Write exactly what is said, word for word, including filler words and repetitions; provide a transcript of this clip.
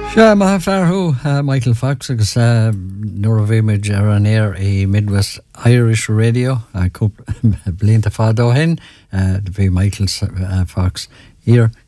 Se má fearthú uh, Michael Fox agus uh, nuair a bhí muid ar an air i Midwest Irish Radio uh, blianta fád ó hen uh, bhí Michael uh, Fox here